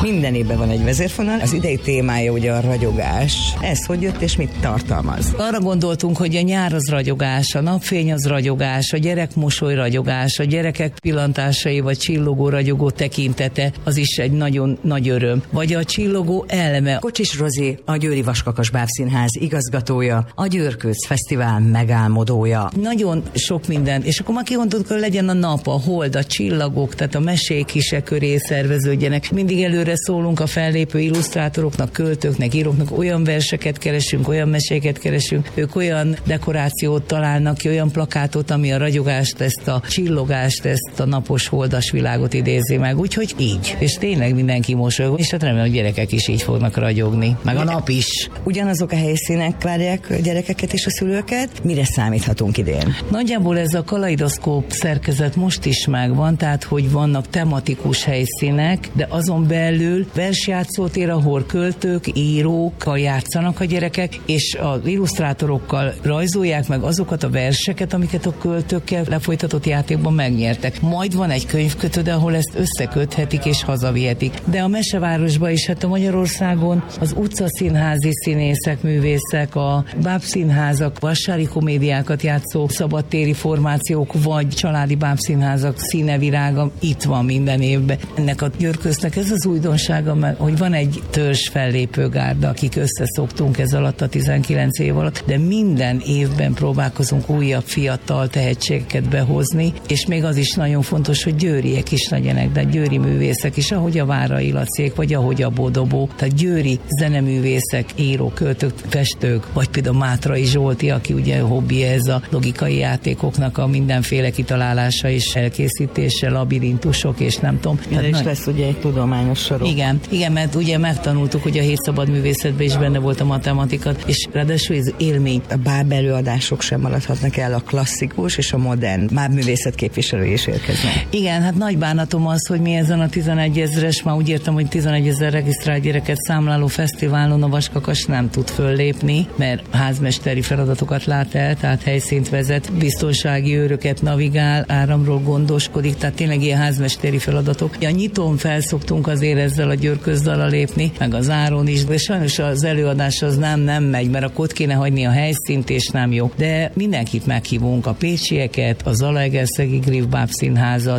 Minden évben van egy vezérfonal, az idei témája ugye a ragyogás. Ez hogy jött és mit tartalmaz? Arra gondoltunk, hogy a nyár az ragyogás, a napfény az ragyogás, a gyerek mosoly ragyogás, a gyerekek pillantásai vagy csillogó ragyogó tekintete, az is egy nagyon nagy öröm. Vagy a csillogó elme. Kocsis Rozi, a Győri Vaskakas Bábszínház igazgatója, a Győrkőc Fesztivál megálmodója. Nagyon sok minden, és akkor már kimondtuk, hogy legyen a nap, a hold, a csillagok, tehát a mesék is köré szerveződjenek. Mindig előre szólunk a fellépő illusztrátoroknak, költőknek, íróknak, olyan verseket keresünk, olyan meséket keresünk, ők olyan dekorációt találnak ki, olyan plakátot, ami a ragyogást, ezt a csillogást, ezt a napos holdas világot idézi meg, úgyhogy így. És tényleg mindenki mosolyog, és hát remélem, hogy gyerekek is így fognak ragyogni, meg a nap is. Ugyanazok a helyszínek várják a gyerekeket és a szülőket? Mire számíthatunk idén? Nagyjából ez a kaleidoszkóp szerkezet most is megvan, tehát hogy vannak tematikus helyszínek, de azon belül versjátszótér, ahol költők, írókkal játszanak a gyerekek, és az illusztrátorokkal rajzolják meg azokat a verseket, amiket a költőkkel lefolytatott játékban megnyertek. Majd van egy könyvkötőde, ahol ezt összeköthetik és hazavihetik. De a Mesevárosban is, hát a Magyarországon az utcaszínházi színészek, művészek, a bábszínházak, vassári komédiákat játszó szabadtéri formációk, vagy családi bábszínházak színevirága itt van minden évben. Ennek a Győrkőcnek ez az újdonsága, hogy van egy törzs fellépőgárda, akik összeszoktunk ez alatt a 19 év alatt, de minden évben próbálkozunk újabb fiatal tehetségeket behozni, és még az is nagyon fontos, hogy győriek is legyenek, de győri művészek is, ahogy a Várai Lacék, vagy ahogy a Bodobó, tehát győri zeneművészek, írók, költők, festők, vagy például Mátrai Zsolti, aki ugye hobbi ez a logikai játékoknak a mindenféle kitalálása és elkészítése, labirintusok, és nem tudom. És lesz ugye egy tudományos sorok. Igen, mert ugye megtanultuk, hogy a 7 szabad művészetben is benne volt a matematika, és ráadásul ez élmény. A báb előadások sem maradhatnak el, a klasszikus és a modern bábművészet képviselői is érkeznek. Igen, hát nagy bánatom az, hogy mi ezen a 11 000-es, már úgy értem, hogy 11 000 regisztrált gyereket számláló fesztiválon a Vaskakas nem tud föllépni, mert házmesteri feladatokat lát el, tehát helyszínt vezet, biztonsági őröket navigál, áramról gondoskodik, tehát tényleg ilyen házmesteri feladatok. A nyitón felszoktunk azért ezzel a Győrközdallal lépni, meg az Áron is, de sajnos az előadás az nem megy, mert akkor ott kéne hagyni a helyszínt, és nem jó. De mindenkit meghívunk, a pécsieket, a Zalaegerszegi Griff Bábszínházat,